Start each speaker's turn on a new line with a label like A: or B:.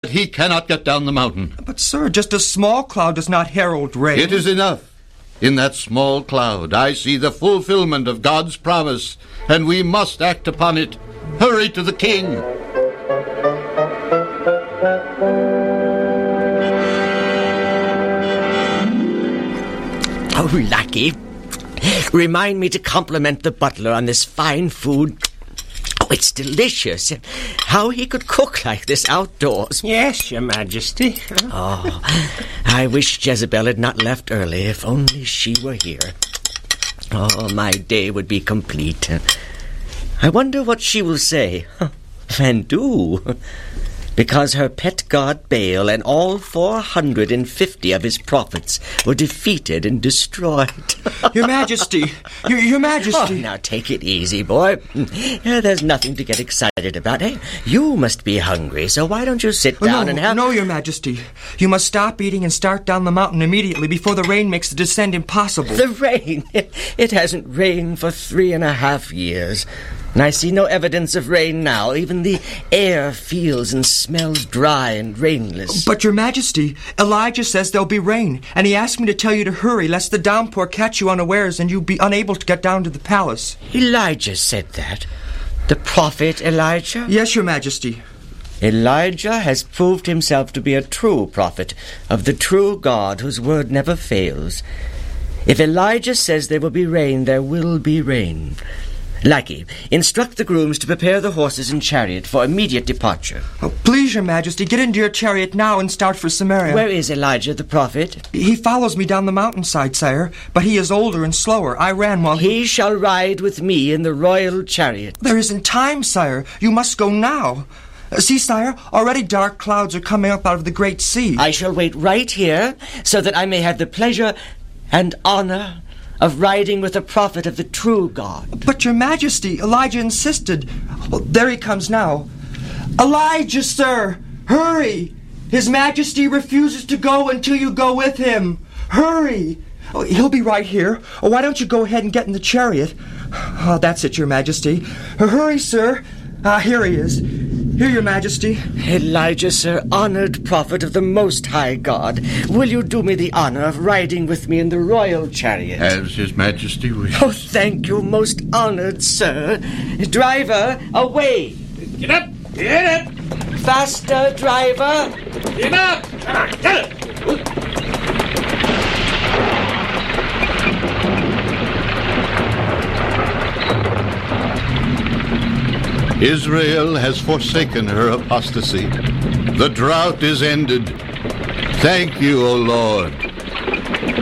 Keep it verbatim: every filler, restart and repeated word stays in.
A: he cannot get down the mountain.
B: But, sir, just a small cloud does not herald rain.
A: It is enough. In that small cloud, I see the fulfillment of God's promise, and we must act upon it. Hurry to the king.
C: Oh, Lucky. Remind me to compliment the butler on this fine food. Oh, it's delicious. How he could cook like this outdoors.
D: Yes, Your Majesty.
C: Oh, I wish Jezebel had not left early. If only she were here. Oh, my day would be complete. I wonder what she will say. And do. Because her pet god Baal and all four hundred and fifty of his prophets were defeated and destroyed.
B: Your Majesty! Your, your Majesty!
C: Oh, now take it easy, boy. There's nothing to get excited about. Hey, you must be hungry, so why don't you sit down
B: no,
C: and have...
B: No, Your Majesty. You must stop eating and start down the mountain immediately before the rain makes the descent impossible.
C: The rain? It, it hasn't rained for three and a half years. And I see no evidence of rain now. Even the air feels and smells dry and rainless.
B: But, Your Majesty, Elijah says there'll be rain, and he asked me to tell you to hurry, lest the downpour catch you unawares and you be unable to get down to the palace.
C: Elijah said that? The prophet Elijah?
B: Yes, Your Majesty.
C: Elijah has proved himself to be a true prophet of the true God whose word never fails. If Elijah says there will be rain, there will be rain. Lucky, instruct the grooms to prepare the horses and chariot for immediate departure.
B: Oh, please, Your Majesty, get into your chariot now and start for Samaria.
C: Where is Elijah the prophet?
B: He follows me down the mountainside, sire, but he is older and slower. I ran while he...
C: He shall ride with me in the royal chariot.
B: There isn't time, sire. You must go now. Uh, see, sire, already dark clouds are coming up out of the great sea.
C: I shall wait right here so that I may have the pleasure and honor of riding with a prophet of the true God.
B: But, Your Majesty, Elijah insisted. Oh, there he comes now. Elijah, sir! Hurry! His Majesty refuses to go until you go with him. Hurry! Oh, he'll be right here. Oh, why don't you go ahead and get in the chariot? Oh, that's it, Your Majesty. Hurry, sir. Ah, here he is. Here, Your Majesty.
C: Elijah, sir, honored prophet of the Most High God, will you do me the honor of riding with me in the royal chariot?
A: As His Majesty wishes.
C: Oh, thank you, most honored sir. Driver, away!
D: Get up! Get up!
C: Faster, driver!
D: Get up! Come on, get up!
A: Israel has forsaken her apostasy. The drought is ended. Thank you, O Lord.